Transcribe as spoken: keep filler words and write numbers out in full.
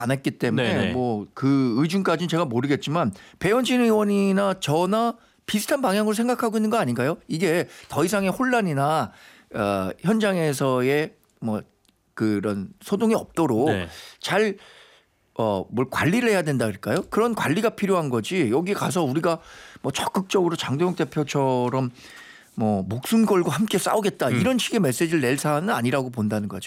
안 했기 때문에 네네. 뭐 그 의중까지는 제가 모르겠지만 배현진 의원이나 저나 비슷한 방향으로 생각하고 있는 거 아닌가요? 이게 더 이상의 혼란이나 어, 현장에서의 뭐 그런 소동이 없도록 네. 잘 어, 뭘 관리를 해야 된다 그럴까요? 그런 관리가 필요한 거지. 여기 가서 우리가 뭐 적극적으로 장도영 대표처럼 뭐 목숨 걸고 함께 싸우겠다 음. 이런 식의 메시지를 낼 사안은 아니라고 본다는 거죠.